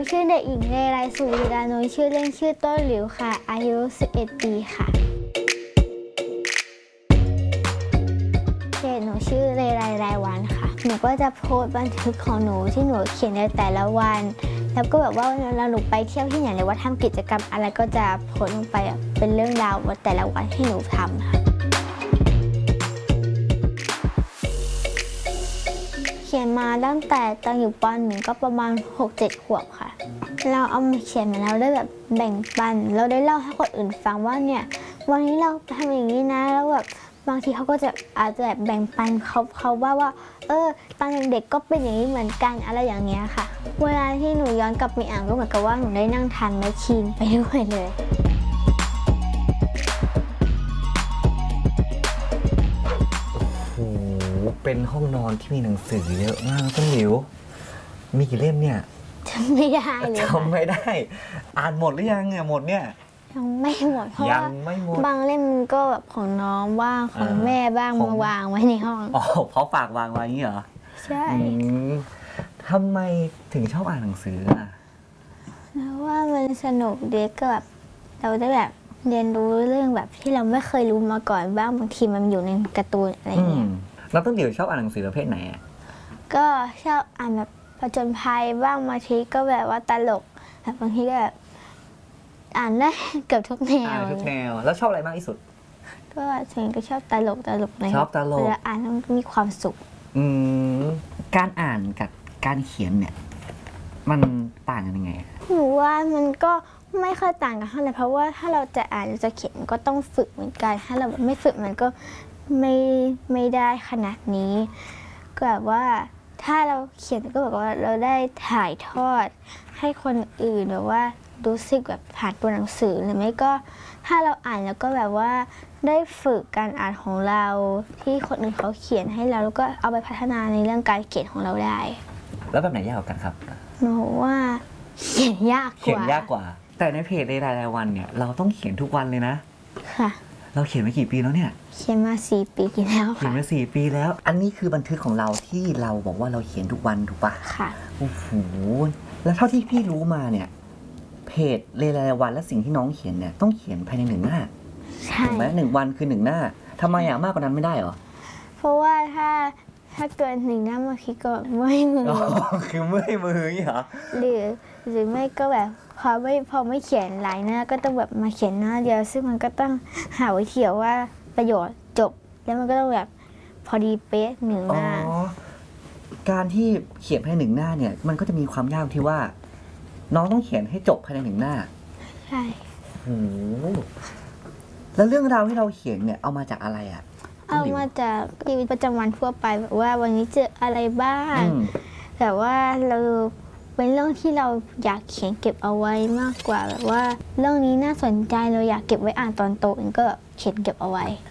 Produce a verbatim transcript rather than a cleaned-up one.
ชื่อเด็กหญิงเลไลสุวิรานุชื่อเล่นชื่อต้นหลิวค่ะอายุสิบเอ็ดปีค่ะเพจหนูชื่อเลไลรายวันค่ะหนูก็จะโพสต์บันทึกของหนูที่หนูเขียนในแต่ละวันแล้วก็แบบว่าเวลาหนูไปเที่ยวที่ไหนหรือว่าทำกิจกรรมอะไรก็จะโพสต์ลงไปเป็นเรื่องราวว่าแต่ละวันที่หนูทำค่ะเขียนมาตั้งแต่ตอนอยู่ป หนึ่งก็ประมาณ หกเจ็ด ขวบค่ะเราเอามาเขียนมาแล้วได้แบบแบ่งปันเราได้เล่าให้คนอื่นฟังว่าเนี่ยวันนี้เราทำอย่างนี้นะแล้วแบบบางทีเขาก็จะอาจจะแบบแบ่งปันเขาเขาว่าว่าเออตอนเด็กๆก็เป็นอย่างนี้เหมือนกันอะไรอย่างเงี้ยค่ะเวลาที่หนูย้อนกลับไปอ่านก็เหมือนกับว่าหนูได้นั่งทานแมชชีนไปด้วยเลยเป็นห้องนอนที่มีหนังสือเยอะมากต้นหลิวมีกี่เล่มเนี่ยจำไม่ได้เลยจำไม่ได้อ่านหมดหรือยังเนี่ยหมดเนี่ยยังไม่หมดเพราะว่าบางเล่มก็แบบของน้องบ้างของแม่บ้างมาวางไว้ในห้องอ๋อเขาฝากวางไว้อย่างนี้เหรอใช่ทำไมถึงชอบอ่านหนังสืออ่ะเพราะว่ามันสนุกดีก็แบบเราได้แบบเรียนรู้เรื่องแบบที่เราไม่เคยรู้มาก่อนบ้างบางทีมันอยู่ในการ์ตูนอะไรเงี้ยแล้วต้นหลิวชอบอ่านหนังสือประเภทไหนอ่ะก็ชอบอ่านแบบผจญภัยบ้างบางทีก็แบบว่าตลกแบบบางทีก็แบบอ่านได้เกือบทุกแนวทุกแนวแล้วชอบอะไรมากที่สุดก็ส่วนก็ชอบตลกตลกเลยชอบตลกเวลาอ่านแล้วมีความสุขอืมการอ่านกับการเขียนเนี่ยมันต่างกันยังไงหนูว่ามันก็ไม่ค่อยต่างกันเท่าไหร่เพราะว่าถ้าเราจะอ่านจะเขียนก็ต้องฝึกเหมือนกันถ้าเราไม่ฝึกมันก็ไม่ไม่ได้ขนาดนี้ก็แบบว่าถ้าเราเขียนก็แบบว่าเราได้ถ่ายทอดให้คนอื่นแบบว่ารู้สึกแบบผ่านตัวหนังสือหรือไม่ก็ถ้าเราอ่านแล้วก็แบบว่าได้ฝึกการอ่านของเราที่คนอื่นเขาเขียนให้เราแล้วก็เอาไปพัฒนาในเรื่องการเขียนของเราได้แล้วแบบไหนยากกว่ากันครับหนูว่าเขียนยากกว่าเขียนยากกว่าแต่ในเพจในรายวันเนี่ยเราต้องเขียนทุกวันเลยนะค่ะเราเขียนมากี่ปีแล้วเนี่ยเขียนมาสี่ปีแล้วค่ะเขียนมาสี่ปีแล้วอันนี้คือบันทึกของเราที่เราบอกว่าเราเขียนทุกวันถูกปะค่ะโอ้โหแล้วเท่าที่พี่รู้มาเนี่ยเพจเรรายวันและสิ่งที่น้องเขียนเนี่ยต้องเขียนภายในหนึ่งหน้าถูกไหมหนึ่งวันคือหนึ่งหน้าทำไมอ่ะมากกว่านั้นไม่ได้เหรอเพราะว่าถ้าถ้าเกินหนึ่งหน้าบางทีก็เมื่อยมือคือเมื่อยมืออย่างนี้เหรอหรือหรือไม่ก็แบบพอไม่พอไม่เขียนหลายหน้าก็ต้องแบบมาเขียนหน้าเดียวซึ่งมันก็ต้องหาวิธีว่าประโยชน์จบแล้วมันก็ต้องแบบพอดีเป๊ะหนึ่งหน้าการที่เขียนภายในหนึ่งหน้าเนี่ยมันก็จะมีความยากที่ว่าน้องต้องเขียนให้จบภายในหนึ่งหน้าใช่โอ้แล้วเรื่องราวที่เราเขียนเนี่ยเอามาจากอะไรอ่ะเอามาจากชีวิตประจำวันทั่วไปแบบว่าวันนี้เจออะไรบ้างแต่ว่าเราเป็นเรื่องที่เราอยากเขียนเก็บเอาไว้มากกว่าแบบว่าเรื่องนี้น่าสนใจเราอยากเก็บไว้อ่านตอนโตเองก็เขียนเก็บเอาไว้